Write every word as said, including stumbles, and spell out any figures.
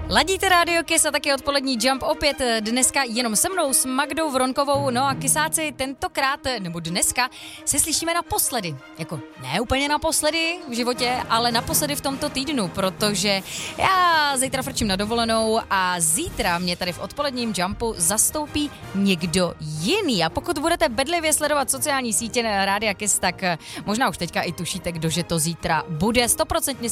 Ladíte Radio Kiss a taky odpolední Jump opět dneska jenom se mnou s Magdou Vronkovou. No a Kisáci tentokrát, nebo dneska, se slyšíme naposledy. Jako ne úplně naposledy v životě, ale naposledy v tomto týdnu, protože já zítra frčím na dovolenou a zítra mě tady v odpoledním Jumpu zastoupí někdo jiný. A pokud budete bedlivě sledovat sociální sítě na Rádia Kiss, tak možná už teďka i tušíte, kdože to zítra bude. Stoprocentně